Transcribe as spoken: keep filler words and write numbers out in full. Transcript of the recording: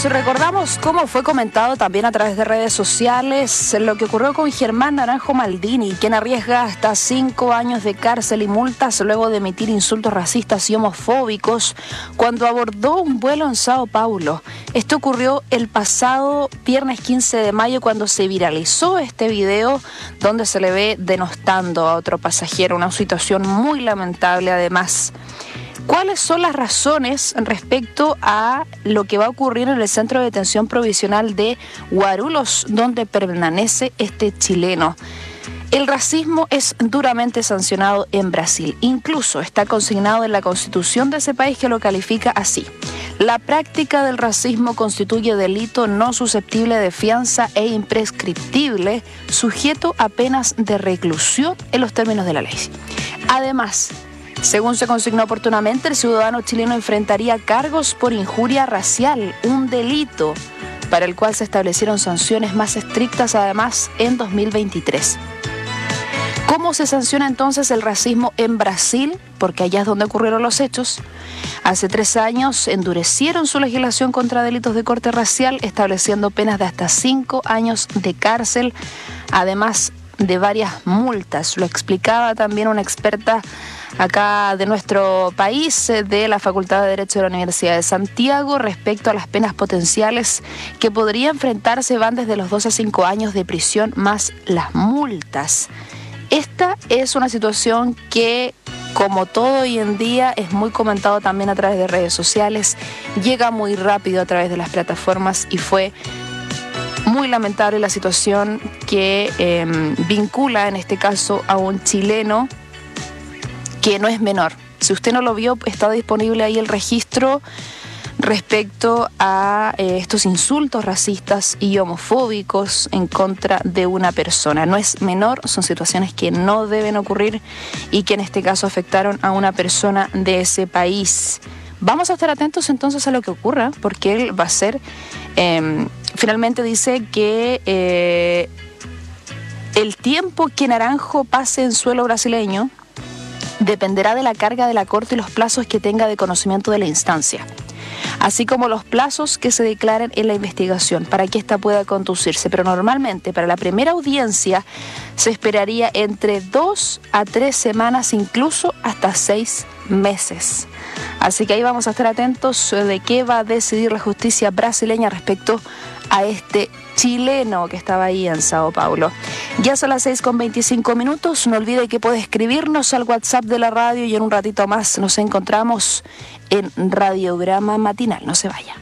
Nos recordamos cómo fue comentado también a través de redes sociales lo que ocurrió con Germán Naranjo Maldini, quien arriesga hasta cinco años de cárcel y multas luego de emitir insultos racistas y homofóbicos cuando abordó un vuelo en Sao Paulo. Esto ocurrió el pasado viernes quince de mayo cuando se viralizó este video donde se le ve denostando a otro pasajero, una situación muy lamentable además. ¿Cuáles son las razones respecto a lo que va a ocurrir en el centro de detención provisional de Guarulhos, donde permanece este chileno? El racismo es duramente sancionado en Brasil. Incluso está consignado en la constitución de ese país que lo califica así. La práctica del racismo constituye delito no susceptible de fianza e imprescriptible, sujeto a penas de reclusión en los términos de la ley. Además, según se consignó oportunamente, el ciudadano chileno enfrentaría cargos por injuria racial, un delito para el cual se establecieron sanciones más estrictas además en dos mil veintitrés. ¿Cómo se sanciona entonces el racismo en Brasil? Porque allá es donde ocurrieron los hechos. Hace tres años endurecieron su legislación contra delitos de corte racial, estableciendo penas de hasta cinco años de cárcel, además de varias multas. Lo explicaba también una experta acá de nuestro país, de la Facultad de Derecho de la Universidad de Santiago, respecto a las penas potenciales que podría enfrentarse. Van desde los dos a cinco años de prisión más las multas. Esta es una situación que, como todo hoy en día, es muy comentado también a través de redes sociales, llega muy rápido a través de las plataformas y fue muy lamentable la situación que eh, vincula en este caso a un chileno que no es menor. Si usted no lo vio, está disponible ahí el registro respecto a eh, estos insultos racistas y homofóbicos en contra de una persona. No es menor, son situaciones que no deben ocurrir y que en este caso afectaron a una persona de ese país. Vamos a estar atentos entonces a lo que ocurra, porque él va a ser, eh, finalmente dice que eh, el tiempo que Naranjo pase en suelo brasileño dependerá de la carga de la Corte y los plazos que tenga de conocimiento de la instancia, así como los plazos que se declaren en la investigación para que ésta pueda conducirse. Pero normalmente para la primera audiencia se esperaría entre dos a tres semanas, incluso hasta seis meses. Así que ahí vamos a estar atentos de qué va a decidir la justicia brasileña respecto a este chileno que estaba ahí en Sao Paulo. Ya son las seis con veinticinco minutos. No olvide que puede escribirnos al WhatsApp de la radio y en un ratito más nos encontramos en Radiograma Matinal. No se vaya.